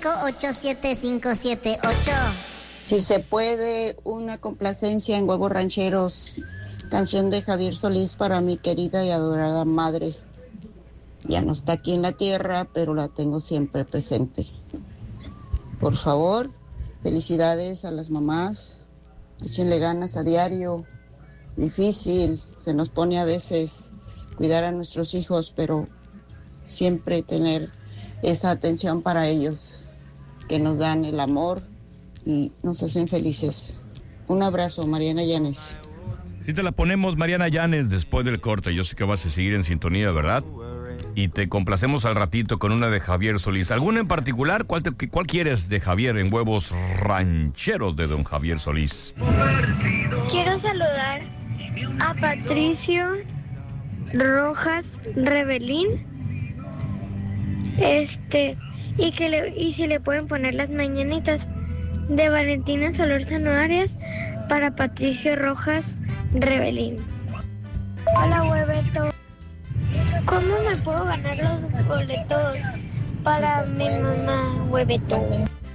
5857578. Si se puede, una complacencia en Huevos Rancheros, canción de Javier Solís para mi querida y adorada madre. Ya no está aquí en la tierra, pero la tengo siempre presente. Por favor, felicidades a las mamás, échenle ganas a diario. Difícil, se nos pone a veces cuidar a nuestros hijos, pero siempre tener esa atención para ellos, que nos dan el amor y nos hacen felices. Un abrazo, Mariana Llanes. Si te la ponemos, Mariana Llanes, después del corte. Yo sé que vas a seguir en sintonía, ¿verdad? Y te complacemos al ratito con una de Javier Solís. ¿Alguna en particular? ¿Cuál quieres de Javier en Huevos Rancheros de don Javier Solís? Quiero saludar a Patricio Rojas Rebelín. Y si le pueden poner las mañanitas de Valentina Solórzano Arias para Patricio Rojas Rebelín. Hola, Hueveto. ¿Cómo me puedo ganar los boletos para mi mamá, Hueveto?